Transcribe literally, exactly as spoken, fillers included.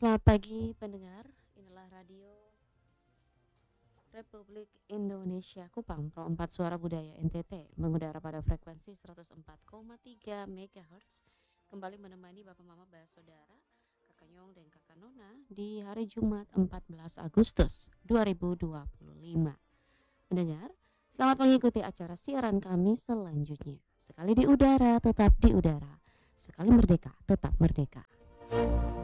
Selamat pagi pendengar, inilah radio Republik Indonesia Kupang, Pro empat Suara Budaya N T T, mengudara pada frekuensi seratus empat koma tiga megahertz, kembali menemani Bapak Mama Bah Saudara, Kakak Nyong dan Kakak Nona di hari Jumat empat belas Agustus dua ribu dua puluh lima. Pendengar, selamat mengikuti acara siaran kami selanjutnya. Sekali di udara, tetap di udara. Sekali merdeka, tetap merdeka.